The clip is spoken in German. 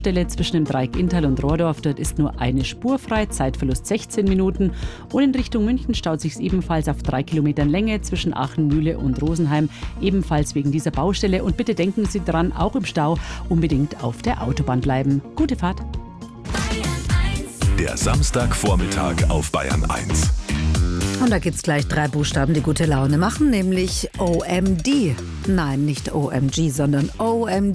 Stelle zwischen dem Dreieck Inntal und Rohrdorf, dort ist nur eine Spur frei, Zeitverlust 16 Minuten. Und in Richtung München staut sich ebenfalls auf 3 Kilometern Länge zwischen Aachenmühle und Rosenheim, ebenfalls wegen dieser Baustelle. Und bitte denken Sie dran, auch im Stau unbedingt auf der Autobahn bleiben. Gute Fahrt. Der Samstagvormittag auf Bayern 1. Und da gibt's gleich 3 Buchstaben, die gute Laune machen, nämlich OMD. Nein, nicht OMG, sondern OMD.